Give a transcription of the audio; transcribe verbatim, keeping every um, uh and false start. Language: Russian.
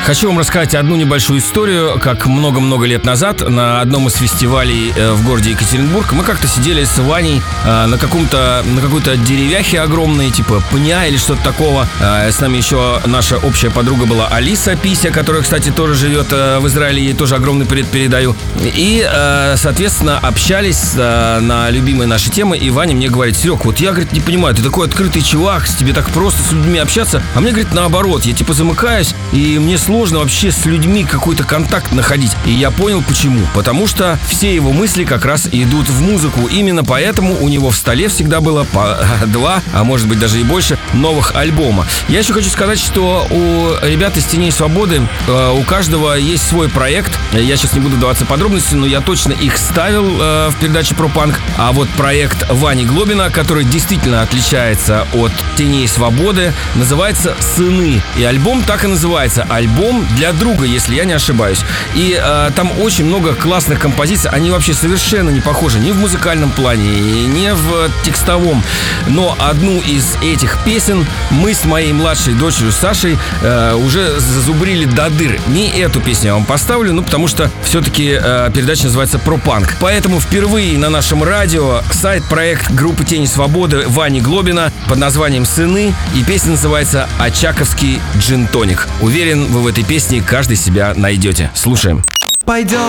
Хочу вам рассказать одну небольшую историю, как много-много лет назад на одном из фестивалей в городе Екатеринбург мы как-то сидели с Ваней на каком-то, на какой-то деревяхе огромной, типа пня или что-то такого. С нами еще наша общая подруга была Алиса Пися, которая, кстати, тоже живет в Израиле, ей тоже огромный привет передаю. И, соответственно, общались на любимые наши темы, и Ваня мне говорит: Серег, вот я, говорит, не понимаю, ты такой открытый чувак, тебе так просто с людьми общаться, а мне, говорит, наоборот, я типа замыкаюсь, и мне сложно вообще с людьми какой-то контакт находить. И я понял почему. Потому что все его мысли как раз идут в музыку. Именно поэтому у него в столе всегда было по два, а может быть даже и больше, новых альбома. Я еще хочу сказать, что у ребят из «Теней свободы» у каждого есть свой проект. Я сейчас не буду вдаваться в подробности, но я точно их ставил в передаче про панк. А вот проект Вани Глобина, который действительно отличается от «Теней свободы», называется «Сыны». И альбом так и называется. Альбом для друга, если я не ошибаюсь. И э, там очень много классных композиций. Они вообще совершенно не похожи ни в музыкальном плане, ни в текстовом. Но одну из этих песен мы с моей младшей дочерью Сашей э, уже зазубрили до дыр. Не эту песню я вам поставлю, ну потому что все-таки э, передача называется про панк. Поэтому впервые на нашем радио сайт-проект группы «Тени свободы» Вани Глобина под названием «Сыны». И песня называется «Очаковский джин-тоник». Уверен, вы в этой песне каждый себя найдете. Слушаем. Пойдем